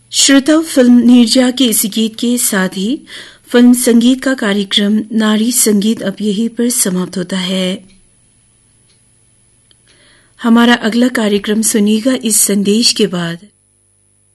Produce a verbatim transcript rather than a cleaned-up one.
श्रोताओं, फिल्म नीरजा के इसी गीत के साथ ही फिल्म संगीत का कार्यक्रम नारी संगीत अब यहीं पर समाप्त होता है। हमारा अगला कार्यक्रम सुनिएगा इस संदेश के बाद।